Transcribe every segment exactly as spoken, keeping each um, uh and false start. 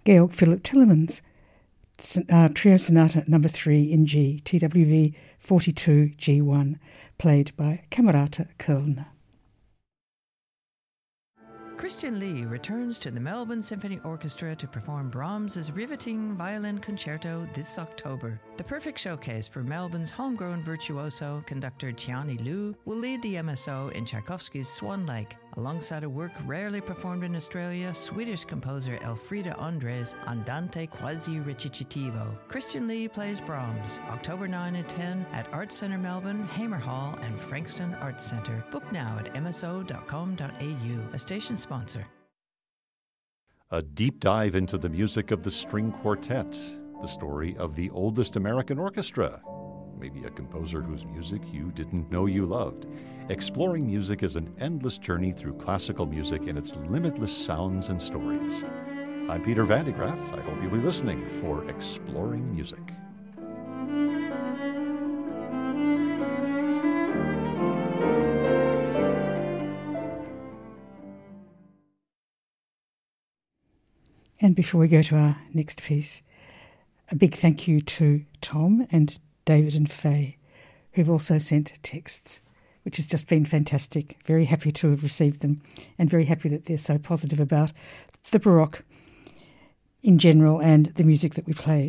Georg Philipp Tillemans, uh, Trio Sonata number three in G, T W V forty-two G one, played by Camerata Köln. Christian Lee returns to the Melbourne Symphony Orchestra to perform Brahms's riveting violin concerto this October. The perfect showcase for Melbourne's homegrown virtuoso, conductor Tiani Liu will lead the M S O in Tchaikovsky's Swan Lake, alongside a work rarely performed in Australia, Swedish composer Elfrida Andres' Andante quasi recitativo. Christian Lee plays Brahms, October ninth and tenth at Arts Centre Melbourne, Hamer Hall and Frankston Arts Centre. Book now at m s o dot com dot a u, a station sponsor. A deep dive into the music of the string quartet, the story of the oldest American orchestra, maybe a composer whose music you didn't know you loved. Exploring music is an endless journey through classical music and its limitless sounds and stories. I'm Peter Van de Graaff. I hope you'll be listening for Exploring Music. And before we go to our next piece, a big thank you to Tom and David and Faye, who've also sent texts, which has just been fantastic. Very happy to have received them and very happy that they're so positive about the Baroque in general and the music that we play.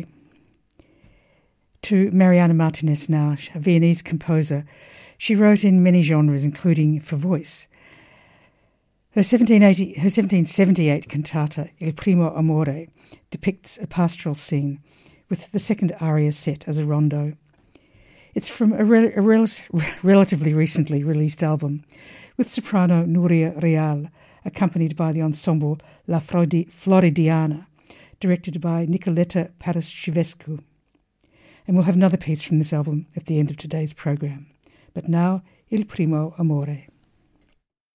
To Mariana Martinez now, a Viennese composer. She wrote in many genres, including for voice. Her seventeen eighty, her seventeen seventy-eight cantata, Il Primo Amore, depicts a pastoral scene, with the second aria set as a rondo. It's from a, re- a rel- relatively recently released album, with soprano Nuria Real, accompanied by the ensemble La Floridi- Floridiana, directed by Nicoletta Paraschivescu. And we'll have another piece from this album at the end of today's program. But now, Il Primo Amore.